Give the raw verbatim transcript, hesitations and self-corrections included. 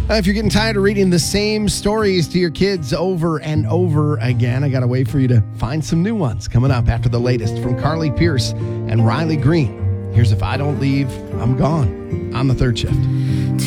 Uh, if you're getting tired of reading the same stories to your kids over and over again, I got a way for you to find some new ones coming up after the latest from Carly Pierce and Riley Green. Here's If I Don't Leave, I'm Gone on the Third Shift.